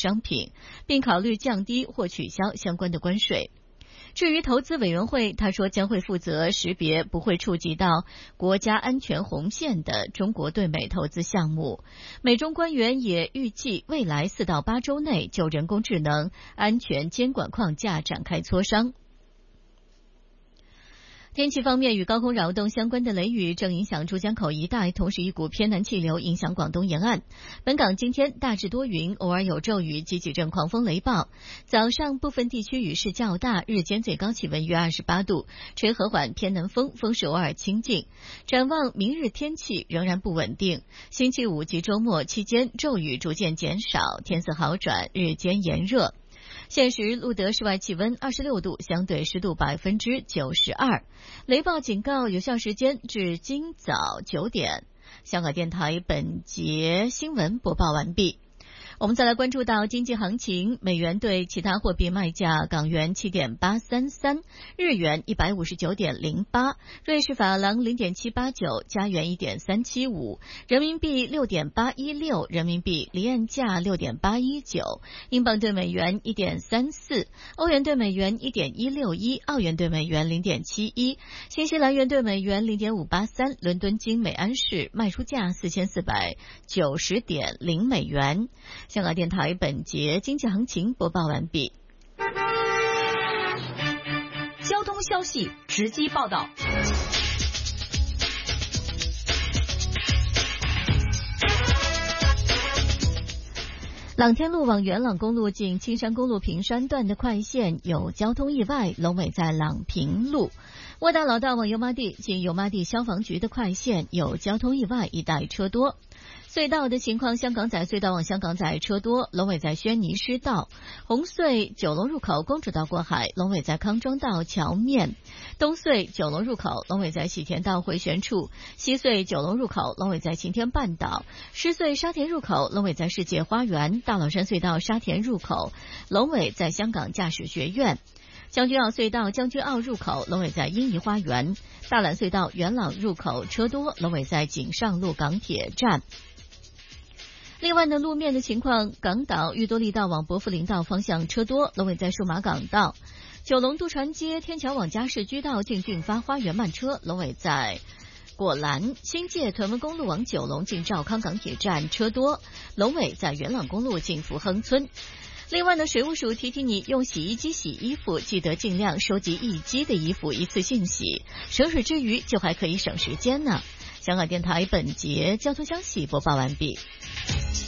商品，并考虑降低或取消相关的关税。至于投资委员会，他说将会负责识别不会触及到国家安全红线的中国对美投资项目。美中官员也预计未来4到8周内就人工智能安全监管框架展开磋商。天气方面，与高空扰动相关的雷雨正影响珠江口一带，同时一股偏南气流影响广东沿岸。本港今天大致多云，偶尔有骤雨及几阵狂风雷暴。早上部分地区雨势较大，日间最高气温约28度，吹和缓偏南风，风势偶尔清劲。展望明日天气仍然不稳定，星期五及周末期间骤雨逐渐减少，天色好转，日间炎热。现时录得室外气温26度，相对湿度92%。雷暴警告有效时间至今早9点。香港电台本节新闻播报完毕。我们再来关注到经济行情，美元对其他货币卖价：港元7.833，日元159.08，瑞士法郎0.789，加元1.375，人民币6.816，人民币离岸价6.819，英镑对美元1.34，欧元对美元1.161，澳元对美元0.71，新西兰元对美元0.583，伦敦金每安士卖出价4490.0美元。香港电台本节经济行情播报完毕。 交通消息直击报道。 朗天路往元朗公路近青山公路平山段的快线有交通意外，龙尾在朗平路。沃大老道往油麻地近油麻地消防局的快线有交通意外，一带车多。隧道的情况，香港仔隧道往香港仔车多，龙尾在轩尼诗道；红隧九龙入口公主道过海，龙尾在康庄道桥面；东隧九龙入口龙尾在喜田道回旋处；西隧九龙入口龙尾在晴天半岛；狮隧沙田入口龙尾在世界花园；大老山隧道沙田入口龙尾在香港驾驶学院；将军澳隧道将军澳入口龙尾在英怡花园；大榄隧道元朗入口车多，龙尾在锦上路港铁站。另外呢，路面的情况，港岛裕多利道往伯福林道方向车多，龙尾在数码港道；九龙渡船街天桥往嘉士居道近俊发花园慢车，龙尾在果栏；新界屯门公路往九龙近兆康港铁站车多，龙尾在元朗公路近福亨村。另外呢，水务署提醒你，用洗衣机洗衣服记得尽量收集一机的衣服一次性洗，省水之余就还可以省时间呢。香港电台本节交通消息播报完毕。